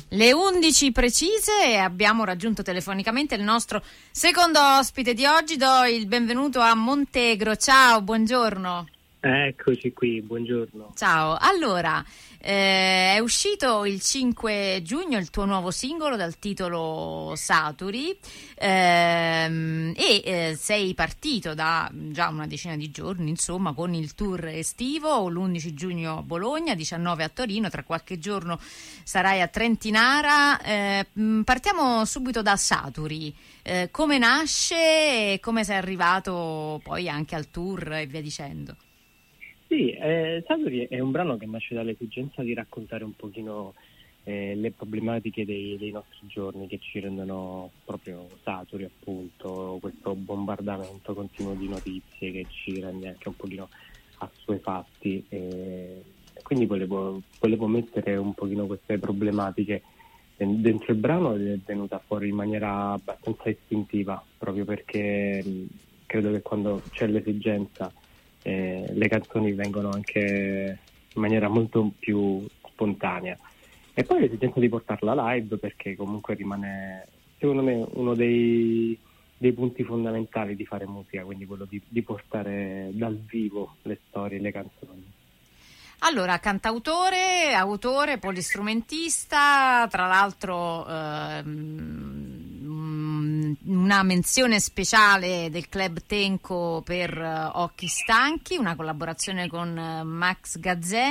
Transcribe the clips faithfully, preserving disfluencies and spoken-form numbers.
Le undici precise e abbiamo raggiunto telefonicamente il nostro secondo ospite di oggi. Do il benvenuto a Montegro. Ciao, buongiorno. Eccoci qui, buongiorno. Ciao, allora, eh, è uscito il cinque giugno il tuo nuovo singolo dal titolo Saturi ehm, e eh, sei partito da già una decina di giorni, insomma, con il tour estivo, l'undici giugno a Bologna, diciannove a Torino, tra qualche giorno sarai a Trentinara. Eh, partiamo subito da Saturi. Eh, come nasce e come sei arrivato poi anche al tour e via dicendo? Sì, eh, Saturi è un brano che nasce dall'esigenza di raccontare un pochino eh, le problematiche dei, dei nostri giorni che ci rendono proprio saturi, appunto, questo bombardamento continuo di notizie che ci rende anche un pochino assuefatti. E quindi volevo, volevo mettere un pochino queste problematiche dentro il brano ed è venuta fuori in maniera abbastanza istintiva, proprio perché credo che quando c'è l'esigenza Eh, le canzoni vengono anche in maniera molto più spontanea, e poi l'esigenza di portarla live perché comunque rimane, secondo me, uno dei, dei punti fondamentali di fare musica, quindi quello di, di portare dal vivo le storie, le canzoni. Allora, cantautore, autore, polistrumentista, tra l'altro ehm, una menzione speciale del Club Tenco per uh, Occhi Stanchi, una collaborazione con uh, Max Gazzè.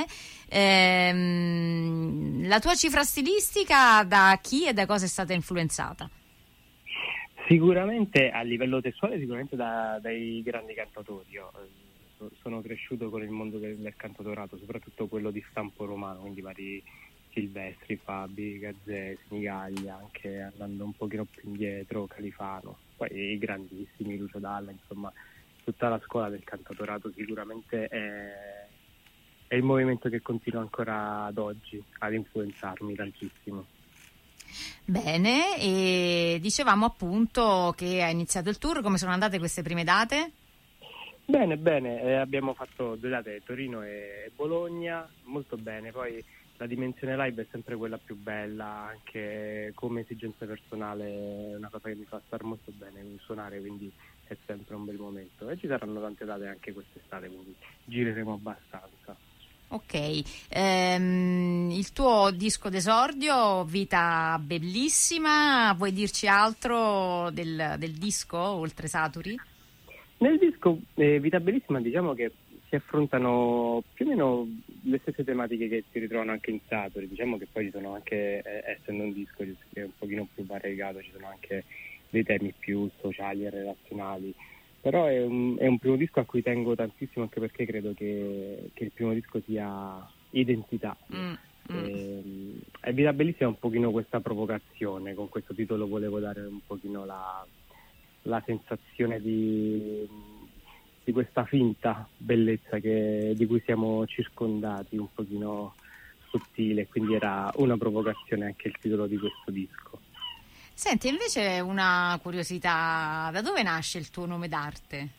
Ehm, la tua cifra stilistica da chi e da cosa è stata influenzata? Sicuramente a livello testuale, sicuramente da, dai grandi cantautori. Io sono cresciuto con il mondo del, del cantautorato, soprattutto quello di stampo romano, quindi vari Silvestri, Fabi, Gazzè, Sinigaglia, anche andando un pochino più indietro, Califano, poi i grandissimi, Lucio Dalla, insomma tutta la scuola del cantautorato sicuramente è, è il movimento che continua ancora ad oggi ad influenzarmi tantissimo. Bene, e dicevamo appunto che ha iniziato il tour, come sono andate queste prime date? Bene, bene, eh, abbiamo fatto due date, Torino e Bologna, molto bene, poi la dimensione live è sempre quella più bella, anche come esigenza personale è una cosa che mi fa star molto bene suonare, quindi è sempre un bel momento. E ci saranno tante date anche quest'estate, quindi gireremo abbastanza. Ok, ehm, il tuo disco d'esordio, Vita Bellissima, vuoi dirci altro del, del disco, oltre Saturi? Nel disco eh, Vita Bellissima diciamo che si affrontano più o meno le stesse tematiche che si ritrovano anche in Saturi, diciamo che poi ci sono anche, eh, essendo un disco che è un pochino più variegato, ci sono anche dei temi più sociali e relazionali, però è un, è un primo disco a cui tengo tantissimo, anche perché credo che, che il primo disco sia identità. Mm. E, e Vita Bellissima è un pochino questa provocazione, con questo titolo volevo dare un pochino la, la sensazione di, di questa finta bellezza che, di cui siamo circondati, un pochino sottile, quindi era una provocazione anche il titolo di questo disco. Senti, invece una curiosità, da dove nasce il tuo nome d'arte?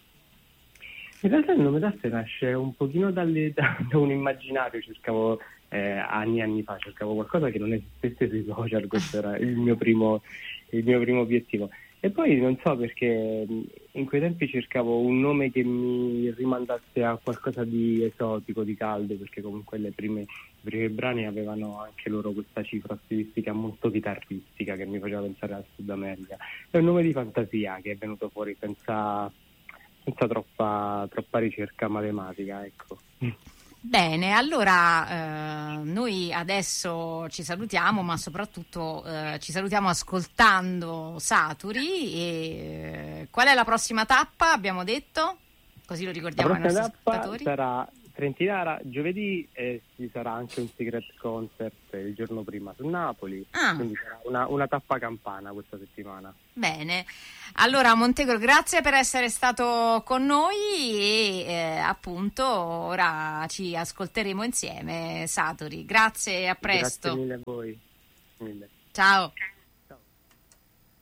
In realtà il nome d'arte nasce un pochino dalle, da, da un immaginario, cercavo eh, anni e anni fa, cercavo qualcosa che non esistesse sui social, questo era il mio primo, il mio primo obiettivo. E poi non so perché in quei tempi cercavo un nome che mi rimandasse a qualcosa di esotico, di caldo, perché comunque le prime, i primi brani avevano anche loro questa cifra stilistica molto chitarristica che mi faceva pensare al Sud America. È un nome di fantasia che è venuto fuori senza, senza troppa, troppa ricerca matematica, ecco. Bene, allora eh, noi adesso ci salutiamo, ma soprattutto eh, ci salutiamo ascoltando Saturi. E eh, qual è la prossima tappa, abbiamo detto? Così lo ricordiamo ai nostri ascoltatori. Sarà Trentinara giovedì e ci sarà anche un secret concert il giorno prima su Napoli, ah. Quindi sarà una, una tappa campana questa settimana. Bene, allora Montegro, grazie per essere stato con noi e eh, appunto ora ci ascolteremo insieme Saturi. Grazie e a presto. Grazie mille a voi. Mille. Ciao.